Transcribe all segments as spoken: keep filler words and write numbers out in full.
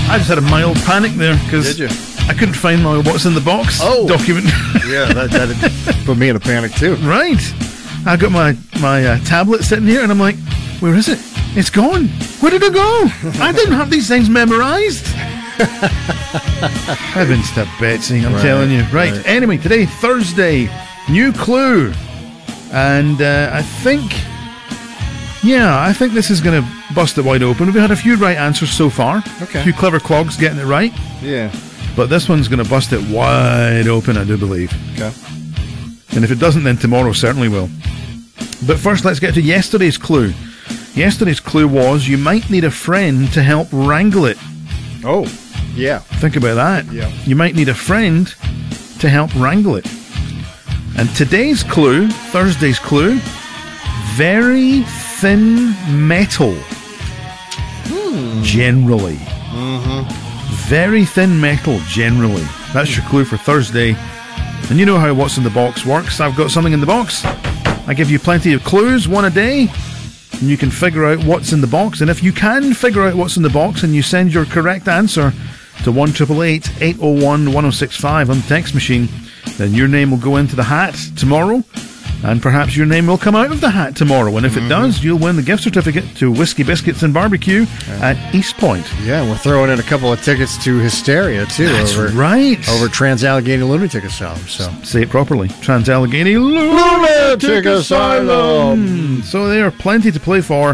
I just had a mild panic there because Did you? I couldn't find my What's in the Box Oh. document. Yeah, that, that put me in a panic too. Right. I got my, my uh, tablet sitting here and I'm like, where is it? It's gone. Where did it go? I didn't have these things memorized. Heavens to Betsy, I'm Right, telling you. Right. right. Anyway, today, Thursday, new clue. And uh, I think, yeah, I think this is going to bust it wide open. We've had a few right answers so far. Okay. A few clever clogs getting it right. Yeah. But this one's going to bust it wide open, I do believe. Okay. And if it doesn't, then tomorrow certainly will. But first, let's get to yesterday's clue. Yesterday's clue was you might need a friend to help wrangle it. Oh, yeah. Think about that. Yeah. You might need a friend to help wrangle it. And today's clue, Thursday's clue, very thin metal. Hmm. Generally. Mm-hmm. Very thin metal, generally. That's your clue for Thursday. And you know how What's in the Box works. I've got something in the box. I give you plenty of clues, one a day, and you can figure out what's in the box. And if you can figure out what's in the box and you send your correct answer to one eight eight eight, eight oh one, one oh six five on the text machine, then your name will go into the hat tomorrow, and perhaps your name will come out of the hat tomorrow. And if Mm-hmm. it does, you'll win the gift certificate to Whiskey Biscuits and Barbecue Yeah. at East Point. Yeah, we're throwing in a couple of tickets to Hysteria, too. That's over, right. Over Trans-Allegheny Lunatic Asylum. So. Say it properly. Trans-Allegheny Lunatic Asylum. So there are plenty to play for.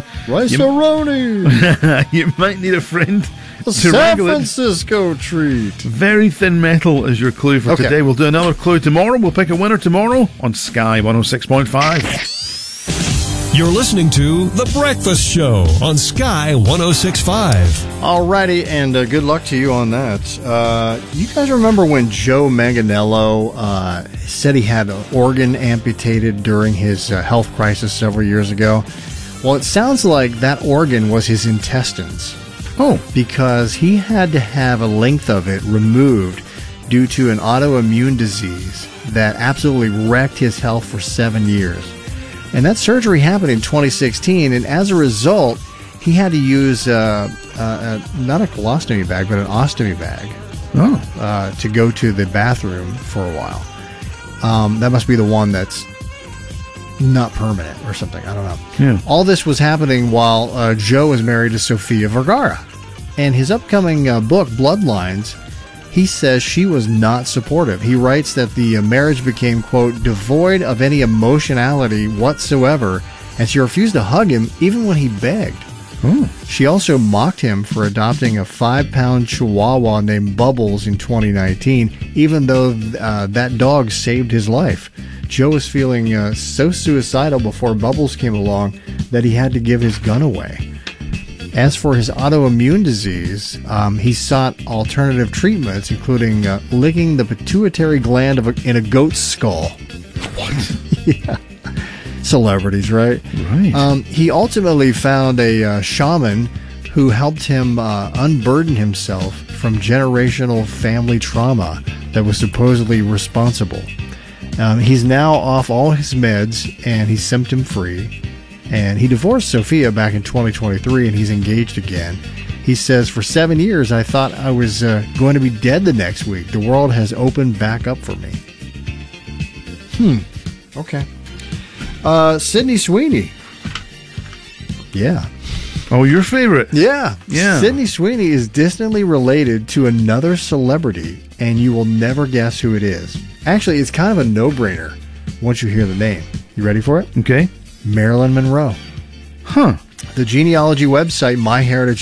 Rice-A-Roni. You might need a friend The to San wrangle it. Francisco treat. Very thin metal is your clue for Okay. today. We'll do another clue tomorrow. We'll pick a winner tomorrow on Sky one oh six point five. You're listening to The Breakfast Show on Sky one oh six point five. Alrighty, and uh, good luck to you on that. Uh, you guys remember when Joe Manganiello uh, said he had an organ amputated during his uh, health crisis several years ago? Well, it sounds like that organ was his intestines. Oh. Because he had to have a length of it removed due to an autoimmune disease that absolutely wrecked his health for seven years. And that surgery happened in twenty sixteen, and as a result, he had to use uh, uh, uh, not a colostomy bag, but an ostomy bag Oh. uh, to go to the bathroom for a while. Um, that must be the one that's not permanent or something. I don't know. Yeah. All this was happening while uh, Joe was married to Sofia Vergara. And his upcoming uh, book, Bloodlines, he says she was not supportive. He writes that the uh, marriage became, quote, devoid of any emotionality whatsoever, and she refused to hug him even when he begged. Oh. She also mocked him for adopting a five-pound chihuahua named Bubbles in twenty nineteen, even though uh, that dog saved his life. Joe was feeling uh, so suicidal before Bubbles came along that he had to give his gun away. As for his autoimmune disease, um, he sought alternative treatments, including uh, licking the pituitary gland of a, in a goat's skull. What? Yeah. Celebrities, right? Right. Um, he ultimately found a uh, shaman who helped him uh, unburden himself from generational family trauma that was supposedly responsible. Um, he's now off all his meds, and he's symptom-free. And he divorced Sophia back in twenty twenty-three, and he's engaged again. He says, for seven years, I thought I was uh, going to be dead the next week. The world has opened back up for me. Hmm. Okay. Uh, Sydney Sweeney. Yeah. Oh, your favorite. Yeah. Yeah. Sydney Sweeney is distantly related to another celebrity, and you will never guess who it is. Actually, it's kind of a no-brainer once you hear the name. You ready for it? Okay. Marilyn Monroe. Huh. The genealogy website MyHeritage